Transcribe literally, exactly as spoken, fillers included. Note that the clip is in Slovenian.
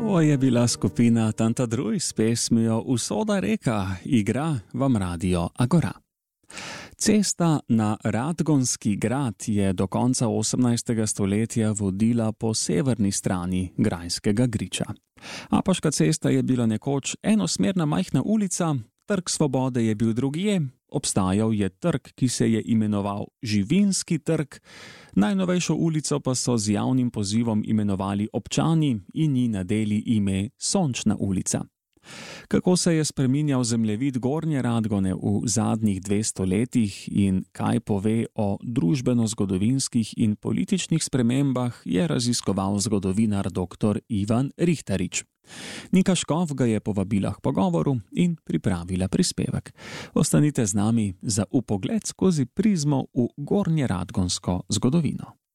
To je bila skupina Tantadruj s pesmijo Usoda reka, igra vam Radio Agora. Cesta na Radgonski grad je do konca osemnajstega stoletja vodila po severni strani Grajskega griča. Apaška cesta je bila nekoč enosmerna majhna ulica, Trg Svobode je bil drugje, obstajal je trg, ki se je imenoval Živinski trg, najnovejšo ulico pa so z javnim pozivom imenovali občani in ji nadeli ime Sončna ulica. Kako se je spreminjal zemljevid Gornje Radgone v zadnjih dvesto letih in kaj pove o družbeno-zgodovinskih in političnih spremembah, je raziskoval zgodovinar doktor Ivan Rihtarič. Nika Škof ga je povabila k pogovoru in pripravila prispevek. Ostanite z nami za upogled skozi prizmo v gornjeradgonsko zgodovino.